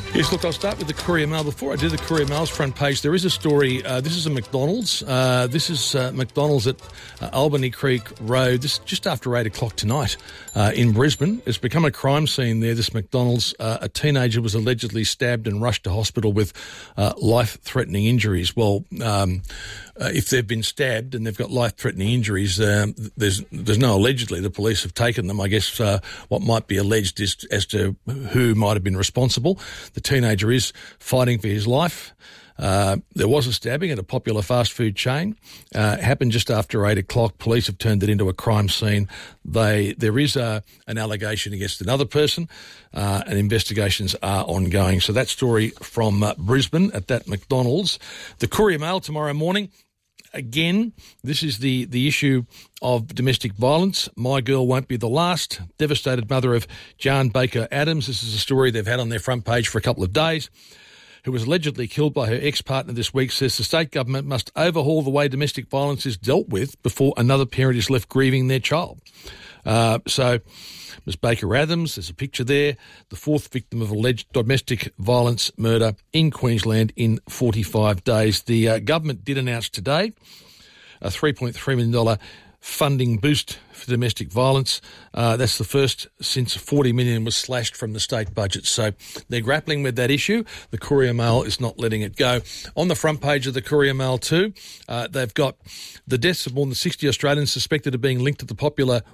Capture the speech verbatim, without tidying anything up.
Yes, look, I'll start with the Courier Mail. Before I do the Courier Mail's front page, there is a story. Uh, this is a McDonald's. Uh, this is uh, McDonald's at uh, Albany Creek Road. This is just after eight o'clock tonight uh, in Brisbane. It's become a crime scene there, this McDonald's. Uh, a teenager was allegedly stabbed and rushed to hospital with uh, life-threatening injuries. Well, um, uh, if they've been stabbed and they've got life-threatening injuries, um, there's there's no allegedly. The police have taken them. I guess uh, what might be alleged is as to who might have been responsible. The teenager is fighting for his life. Uh, there was a stabbing at a popular fast food chain. Uh, it happened just after eight o'clock. Police have turned it into a crime scene. They There is a, an allegation against another person, uh, and investigations are ongoing. So that story from uh, Brisbane at that McDonald's. The Courier Mail tomorrow morning. Again, this is the, the issue of domestic violence. My girl won't be the last. Devastated mother of Jan Baker Adams. This is a story they've had on their front page for a couple of days. Who was allegedly killed by her ex-partner this week, says the state government must overhaul the way domestic violence is dealt with before another parent is left grieving their child. Uh, so, Miz Baker Adams, there's a picture there, the fourth victim of alleged domestic violence murder in Queensland in forty-five days. The uh, government did announce today a three point three million dollars funding boost for domestic violence. Uh, that's the first since forty million dollars was slashed from the state budget. So they're grappling with that issue. The Courier Mail is not letting it go. On the front page of the Courier Mail too, uh, they've got the deaths of more than sixty Australians suspected of being linked to the popular